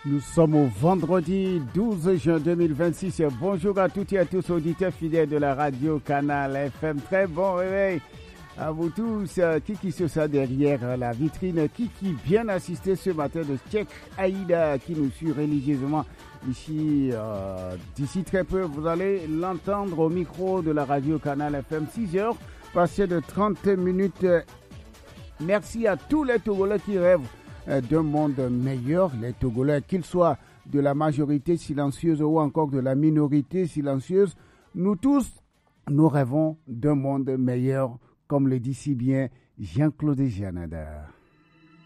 Nous sommes au vendredi 12 juin 2026. Bonjour à toutes et à tous, auditeurs fidèles de la radio Canal FM. Très bon réveil à vous tous. Kiki Sosa derrière la vitrine. Kiki bien assisté ce matin de Tchèque Aïda qui nous suit religieusement ici. D'ici très peu, vous allez l'entendre au micro de la radio Canal FM. 6 heures, passé de 30 minutes. Merci à tous les Togolais qui rêvent d'un monde meilleur, les Togolais, qu'ils soient de la majorité silencieuse ou encore de la minorité silencieuse. Nous tous, nous rêvons d'un monde meilleur, comme le dit si bien Jean-Claude Janada.